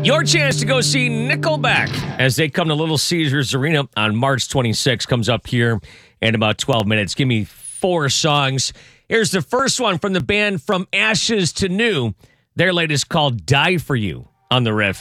Your chance to go see Nickelback as they come to Little Caesars Arena on March 26th comes up here in about 12 minutes. Give me 4 songs. Here's the first one from the band From Ashes to New. Their latest called Die For You on the riff.